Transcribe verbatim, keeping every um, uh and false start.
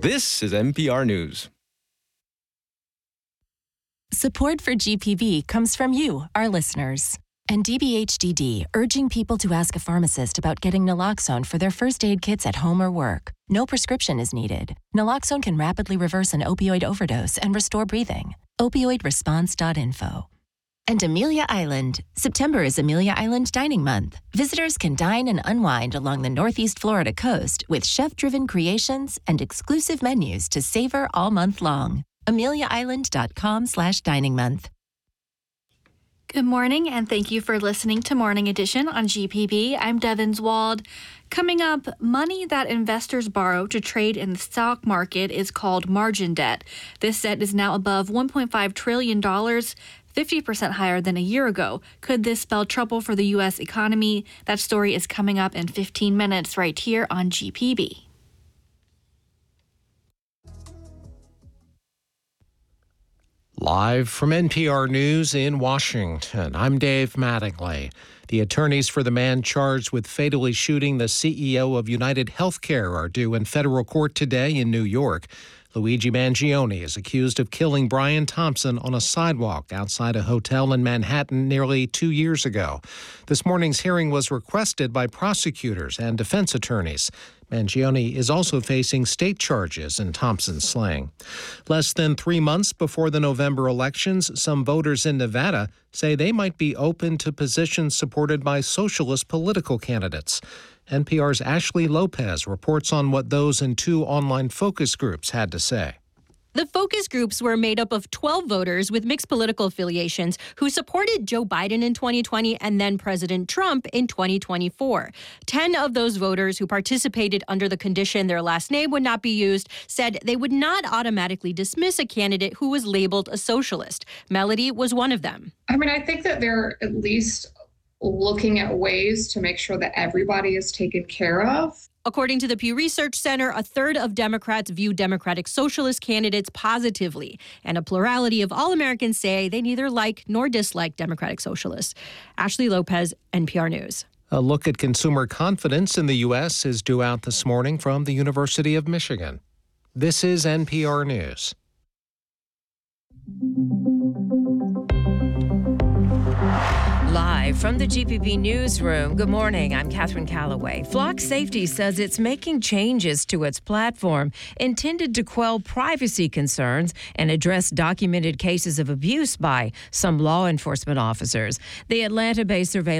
This is N P R News. Support for G P B comes from you, our listeners. And D B H D D, urging people to ask a pharmacist about getting naloxone for their first aid kits at home or work. No prescription is needed. Naloxone can rapidly reverse an opioid overdose and restore breathing. opioid response dot info. And Amelia Island. September is Amelia Island Dining Month. Visitors can dine and unwind along the Northeast Florida coast with chef-driven creations and exclusive menus to savor all month long. amelia island dot com slash dining month. Good morning, and thank you for listening to Morning Edition on G P B. I'm Devins Wald. Coming up, money that investors borrow to trade in the stock market is called margin debt. This debt is now above one point five trillion dollars, fifty percent higher than a year ago. Could this spell trouble for the U S economy? That story is coming up in fifteen minutes right here on G P B. Live from N P R News in Washington, I'm Dave Mattingly. The attorneys for the man charged with fatally shooting the C E O of United Healthcare are due in federal court today in New York. Luigi Mangione is accused of killing Brian Thompson on a sidewalk outside a hotel in Manhattan nearly two years ago. This morning's hearing was requested by prosecutors and defense attorneys. Mangione is also facing state charges in Thompson's slaying. Less than three months before the November elections, some voters in Nevada say they might be open to positions supported by socialist political candidates. N P R's Ashley Lopez reports on what those in two online focus groups had to say. The focus groups were made up of twelve voters with mixed political affiliations who supported Joe Biden in twenty twenty and then President Trump in twenty twenty-four. Ten of those voters who participated under the condition their last name would not be used said they would not automatically dismiss a candidate who was labeled a socialist. Melody was one of them. I mean, I think that they're at least looking at ways to make sure that everybody is taken care of. According to the Pew Research Center, a third of Democrats view Democratic Socialist candidates positively, and a plurality of all Americans say they neither like nor dislike Democratic Socialists. Ashley Lopez, N P R News. A look at consumer confidence in the U S is due out this morning from the University of Michigan. This is N P R News. Live from the G P B newsroom, good morning, I'm Catherine Calloway. Flock Safety says it's making changes to its platform intended to quell privacy concerns and address documented cases of abuse by some law enforcement officers. The Atlanta-based surveillance